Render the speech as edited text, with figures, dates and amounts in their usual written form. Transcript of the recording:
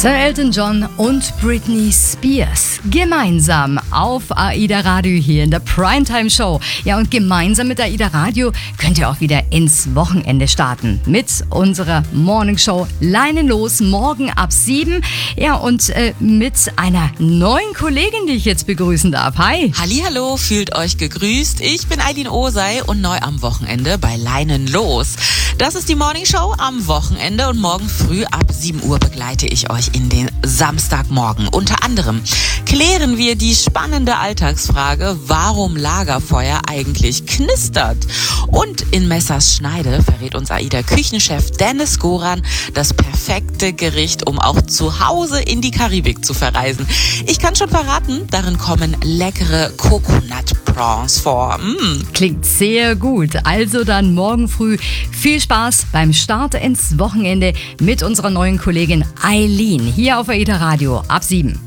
Sir Elton John und Britney Spears gemeinsam auf AIDA Radio hier in der Primetime Show. Ja, und gemeinsam mit AIDA Radio könnt ihr auch wieder ins Wochenende starten mit unserer Morning Show Leinen los, morgen ab 7. Ja, und mit einer neuen Kollegin, die ich jetzt begrüßen darf. Hi. Hallihallo, fühlt euch gegrüßt. Ich bin Eileen Osei und neu am Wochenende bei Leinen los. Das ist die Morning Show am Wochenende und morgen früh ab 7 Uhr begleite ich euch in den Samstagmorgen. Unter anderem klären wir die spannende Alltagsfrage, warum Lagerfeuer eigentlich knistert. Und in Messers Schneide verrät uns AIDA-Küchenchef Dennis Goran das perfekte Gericht, um auch zu Hause in die Karibik zu verreisen. Ich kann schon verraten, darin kommen leckere Coconut Prawns vor. Klingt sehr gut. Also dann morgen früh viel Spaß beim Start ins Wochenende mit unserer neuen Kollegin Eileen hier auf AIDA Radio ab 7.